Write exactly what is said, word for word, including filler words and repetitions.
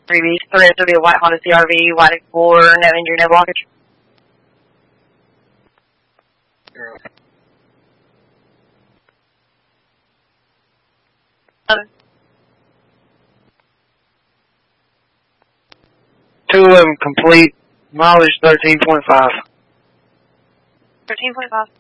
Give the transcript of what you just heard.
three B, three S will be a white Honda C R V, white Explorer, no injury, no blockage. two eleven complete, mileage thirteen point five. thirteen point five.